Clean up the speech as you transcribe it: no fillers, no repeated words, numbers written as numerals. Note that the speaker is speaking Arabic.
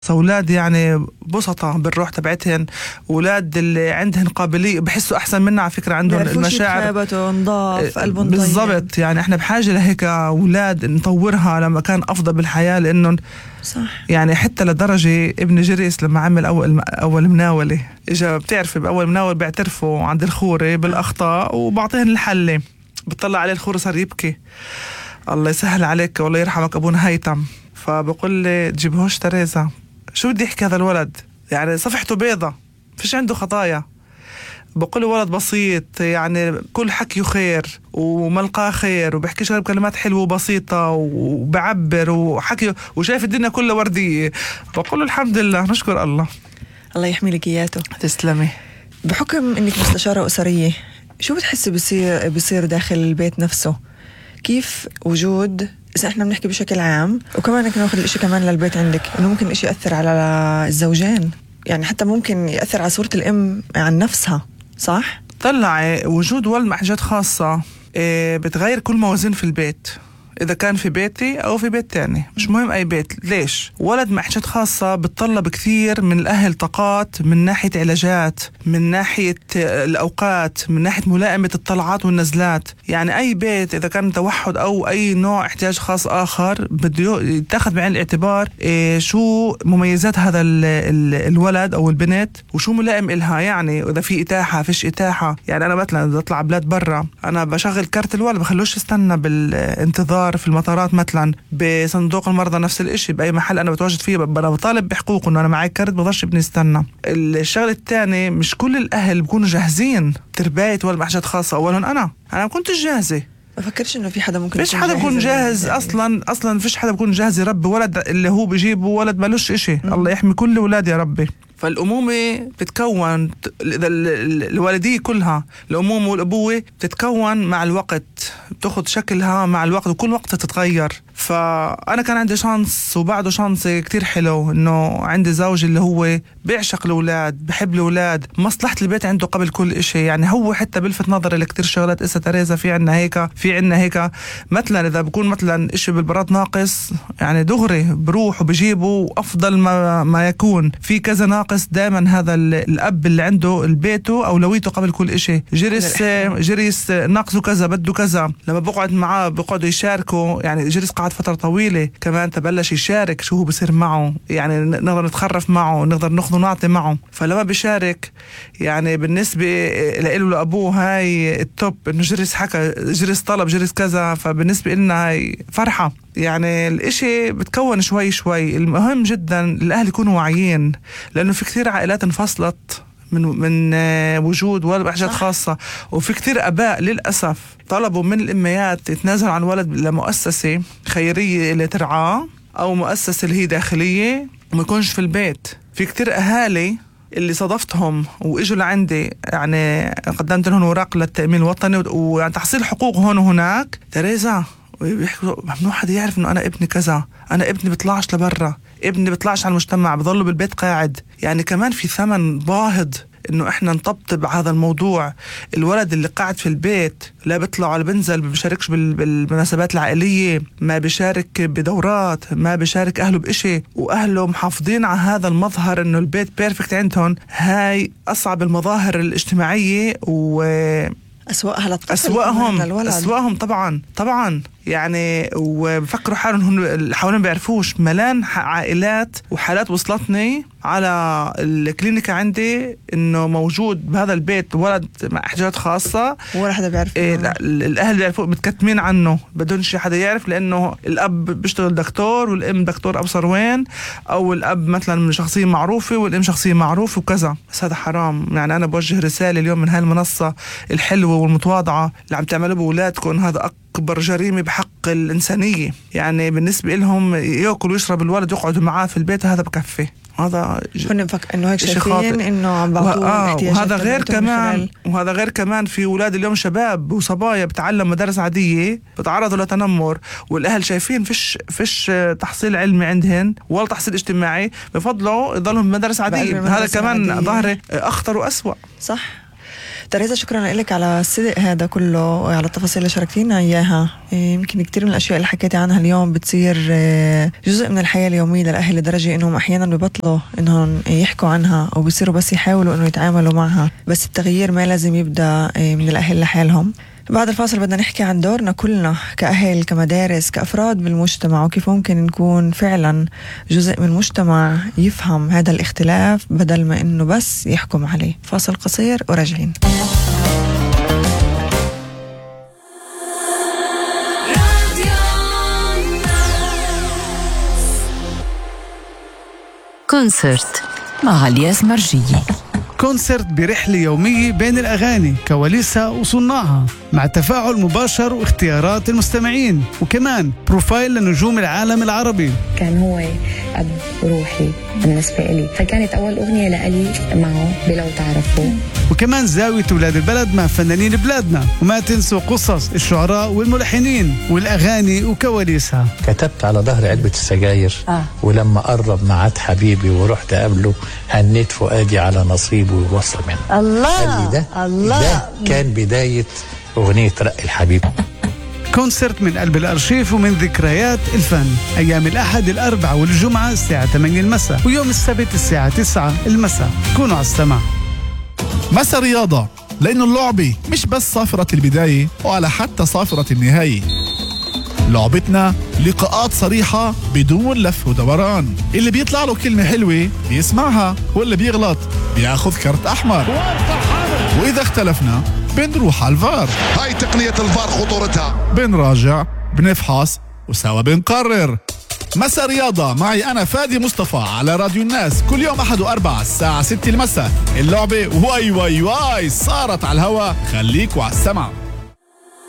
أولاد يعني بسطة بالروح تبعتهن، أولاد اللي عندهن قابلية بحسوا أحسن منا على فكرة، عندهم المشاعر يتخابطوا نضاف قلبهم بالضبط. يعني إحنا بحاجة لهيك أولاد نطورها لما كان أفضل بالحياة، لأنه صح. يعني حتى لدرجة ابن جريس لما عمل أول مناولة إجا بتعرفي بأول مناول بيعترفوا عند الخورة بالأخطاء وبعطيهن الحلة، بتطلع عليه الخورة صار يبكي، الله يسهل عليك والله يرحمك أبونا هيثم. فبقول لي تجيبهوش تريزا، شو بدي يحكي هذا الولد؟ يعني صفحته بيضة فيش عنده خطايا. بقول ولد بسيط، يعني كل حكيه خير وملقاه خير وبحكيش غير كلمات حلوة وبسيطة وبعبر وحكي وشايف الدنيا كلها وردية. بقول له الحمد لله نشكر الله. الله يحمي لك إياته. تسلمي. بحكم إنك مستشارة أسرية، شو بتحسي بصير داخل البيت نفسه؟ كيف وجود، إذا إحنا بنحكي بشكل عام وكمان إنك ناخذ الإشي كمان للبيت عندك، إنه ممكن الإشي يأثر على الزوجين، يعني حتى ممكن يأثر على صورة الأم عن نفسها، صح؟ طلعي وجود ولد مع حاجات خاصة بتغير كل موازين في البيت، إذا كان في بيتي أو في بيت تاني، مش مهم أي بيت. ليش؟ ولد مع حاجات خاصة بتطلب كثير من الأهل طاقات، من ناحية علاجات، من ناحية الأوقات، من ناحية ملائمة الطلعات والنزلات. يعني أي بيت إذا كان توحد أو أي نوع احتياج خاص آخر بده يتاخذ بعين الاعتبار شو مميزات هذا الولد أو البنت وشو ملائم إلها. يعني إذا في إتاحة فيش إتاحة. يعني أنا مثلا إذا أطلع بلاد برا أنا بشغل كارت الولد، بخلوش يستنى بالانتظار في المطارات، مثلا بصندوق المرضى نفس الاشي، باي محل انا بتواجد فيه انا بطالب بحقوق انه انا معي كارت، بقدرش ابني يستنى. الشغل الثاني مش كل الاهل بيكونوا جاهزين ترباية ولا بحاجات خاصة. اولا انا ما كنتش جاهزة، ما فكرش انه في حدا ممكن فيش حدا بيكون جاهز يعني. اصلا فيش حدا بيكون جاهز يربي ولد اللي هو بيجيبه ولد مالوش اشي. الله يحمي كل اولاد يا ربي. فالأمومة بتتكون، الوالدية كلها الأمومة والأبوة بتتكون مع الوقت، بتاخد شكلها مع الوقت وكل وقت تتغير. فأنا كان عندي شانس وبعده شانس كتير حلو إنه عندي زوج اللي هو بيعشق الأولاد، بحب الأولاد، مصلحة البيت عنده قبل كل إشي. يعني هو حتى بلفت نظري لكتير شغلات. إسا تريزا في عنا هيك مثلا إذا بكون مثلا إشي بالبراد ناقص، يعني دغري بروح وبجيبه أفضل ما يكون. في كذا ناقص دائما هذا الأب اللي عنده البيته أولويته قبل كل إشي. جريس ناقصه كذا بده كذا، لما بقعد معاه بقعدوا يشاركوا. يعني جريس قعد فترة طويلة كمان تبلش يشارك شو هو بصير معه، يعني نقدر نتخرف معه، نقدر ناخذ ونعطي معه. فلما بيشارك يعني بالنسبة له لأبوه هاي التوب، إنه جريس حكى، جريس طلب، جريس كذا. فبالنسبة لنا هاي فرحة. يعني الاشي بتكون شوي شوي. المهم جدا الأهل يكونوا واعيين، لأنه في كثير عائلات انفصلت من وجود ولد بحاجات خاصة. وفي كتير أباء للأسف طلبوا من الأميات يتنازلوا عن ولد لمؤسسة خيرية اللي ترعاه أو مؤسسة اللي هي داخلية وما يكونش في البيت. في كتير أهالي اللي صادفتهم وإجوا لعندي، يعني قدمت لهم وراق للتأمين الوطني وتحصيل حقوق هون وهناك. تريزا بيحكوا ممنوع حدا يعرف إنه أنا ابني كذا، أنا ابني بيطلعش لبرا، ابني بيطلعش على المجتمع، بضله بالبيت قاعد. يعني كمان في ثمن باهظ إنه إحنا نطبطب هذا الموضوع. الولد اللي قاعد في البيت لا بيطلع ولا بنزل، بيشاركش بالمناسبات العائلية، ما بيشارك بدورات، ما بيشارك أهله بإشي، وأهله محافظين على هذا المظهر إنه البيت بيرفكت عندهم. هاي أصعب المظاهر الاجتماعية أسوأها للطفل، أسوأهم طبعا. يعني وبفكروا حالهم حوالين بيعرفوش. ملان عائلات وحالات وصلتني على الكلينيكا عندي إنه موجود بهذا البيت ولد مع احتياجات خاصة ولا حدا بيعرف. الأهل بيعرفوا، متكتمين عنه، بدونش حدا يعرف، لأنه الأب بيشتغل دكتور والأم دكتور أبصر وين، أو الأب مثلا من شخصية معروفة والأم شخصية معروفة وكذا. بس هذا حرام. يعني أنا بوجه رسالة اليوم من هاي المنصة الحلوة والمتواضعة اللي عم تعملوا بأولادكم، هذا أكبر جريمة بحق الإنسانية. يعني بالنسبة لهم يأكل ويشرب الولد يقعدوا معاه في البيت، هذا بكفي. هذا إنه هيك شايفين إنه عم بعطوه وهذا غير كمان في أولاد اليوم شباب وصبايا بتعلم مدارس عادية بتعرضوا لتنمر، والأهل شايفين فيش تحصيل علمي عندهن ولا تحصيل اجتماعي، بفضلوا يضلهم بمدارس عادية. هذا كمان ظاهرة أخطر وأسوأ. صح. تريزا شكرا لك على الصدق هذا كله وعلى التفاصيل اللي شاركتينا إياها. يمكن كتير من الأشياء اللي حكيتي عنها اليوم بتصير جزء من الحياة اليومية للأهل لدرجة إنهم أحيانا بيبطلوا إنهم يحكوا عنها أو بيصيروا بس يحاولوا إنه يتعاملوا معها. بس التغيير ما لازم يبدأ من الأهل لحالهم. بعد الفاصل بدنا نحكي عن دورنا كلنا كأهل كمدارس كأفراد بالمجتمع وكيف ممكن نكون فعلا جزء من المجتمع يفهم هذا الاختلاف بدل ما إنه بس يحكم عليه. فاصل قصير وراجعين. كونسرت مع الياس مرجية. كونسرت برحلة يومية بين الأغاني كواليسها وصناعها مع تفاعل مباشر واختيارات المستمعين وكمان بروفايل لنجوم العالم العربي. كان هو أب روحي بالنسبة لي، فكانت أول أغنية لألي معه بلو تعرفوه. وكمان زاوية ولاد البلد مع فنانين بلادنا، وما تنسوا قصص الشعراء والملحنين والأغاني وكواليسها. كتبت على ظهر علبة السجاير ولما قرب معاد حبيبي ورحت قبله هنيت فؤادي على نصيبه ووصل منه. الله ده كان بداية أغنية رق الحبيب. كونسرت من قلب الأرشيف ومن ذكريات الفن، أيام الأحد الأربعاء والجمعة الساعة 8 المساء ويوم السبت الساعة 9 المساء. كونوا على السماع. مسا رياضة، لأنه اللعبة مش بس صافرة البداية ولا حتى صافرة النهاية. لعبتنا لقاءات صريحة بدون لف ودوران. اللي بيطلع له كلمة حلوة بيسمعها واللي بيغلط بياخذ كرت أحمر. وإذا اختلفنا بنروح على الفار. هاي تقنية الفار خطورتها. بنراجع بنفحص وسوا بنقرر. مسا رياضة معي أنا فادي مصطفى على راديو الناس كل يوم أحد وأربعة الساعة 6 المساء. اللعبة واي واي واي صارت على الهوا، خليكوا على السمع.